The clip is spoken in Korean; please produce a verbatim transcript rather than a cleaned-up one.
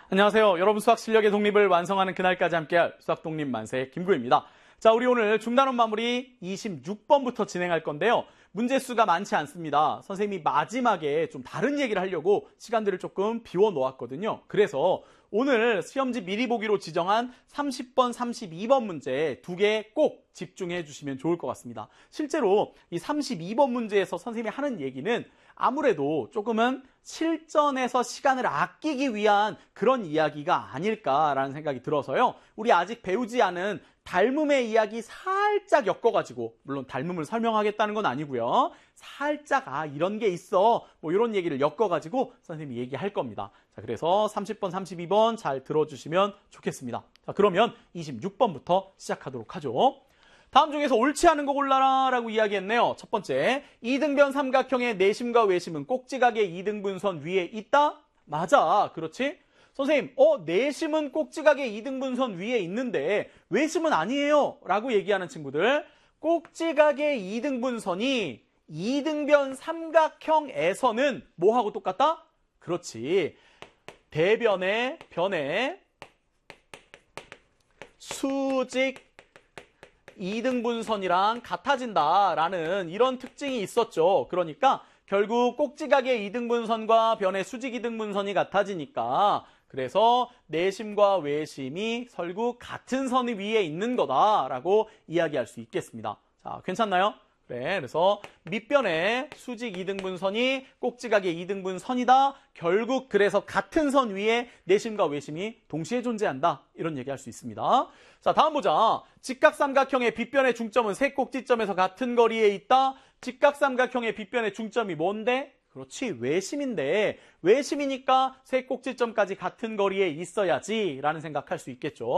안녕하세요. 여러분 수학 실력의 독립을 완성하는 그날까지 함께할 수학 독립 만세 김구입니다. 자, 우리 오늘 중단원 마무리 이십육 번부터 진행할 건데요. 문제 수가 많지 않습니다. 선생님이 마지막에 좀 다른 얘기를 하려고 시간들을 조금 비워 놓았거든요. 그래서 오늘 시험지 미리 보기로 지정한 삼십 번, 삼십이 번 문제 두 개 꼭 집중해 주시면 좋을 것 같습니다. 실제로 이 삼십이 번 문제에서 선생님이 하는 얘기는 아무래도 조금은 실전에서 시간을 아끼기 위한 그런 이야기가 아닐까라는 생각이 들어서요. 우리 아직 배우지 않은 닮음의 이야기 살짝 엮어가지고, 물론 닮음을 설명하겠다는 건 아니고요. 살짝 아 이런 게 있어 뭐 이런 얘기를 엮어가지고 선생님이 얘기할 겁니다. 자, 그래서 삼십 번, 삼십이 번 잘 들어주시면 좋겠습니다. 자, 그러면 이십육 번부터 시작하도록 하죠. 다음 중에서 옳지 않은 거 골라라 라고 이야기했네요. 첫 번째, 이등변 삼각형의 내심과 외심은 꼭지각의 이등분선 위에 있다? 맞아, 그렇지? 선생님, 어, 내심은 꼭지각의 이등분선 위에 있는데 외심은 아니에요 라고 얘기하는 친구들, 꼭지각의 이등분선이 이등변 삼각형에서는 뭐하고 똑같다? 그렇지, 대변의 변의 수직 이등분선이랑 같아진다라는 이런 특징이 있었죠. 그러니까 결국 꼭지각의 이등분선과 변의 수직 이등분선이 같아지니까 그래서 내심과 외심이 결국 같은 선 위에 있는 거다라고 이야기할 수 있겠습니다. 자, 괜찮나요? 그래, 그래서 밑변의 수직 이등분선이 꼭지각의 이등분선이다. 결국 그래서 같은 선 위에 내심과 외심이 동시에 존재한다. 이런 얘기할 수 있습니다. 자, 다음 보자. 직각삼각형의 빗변의 중점은 세 꼭지점에서 같은 거리에 있다. 직각삼각형의 빗변의 중점이 뭔데? 그렇지, 외심인데 외심이니까 세 꼭지점까지 같은 거리에 있어야지 라는 생각할 수 있겠죠.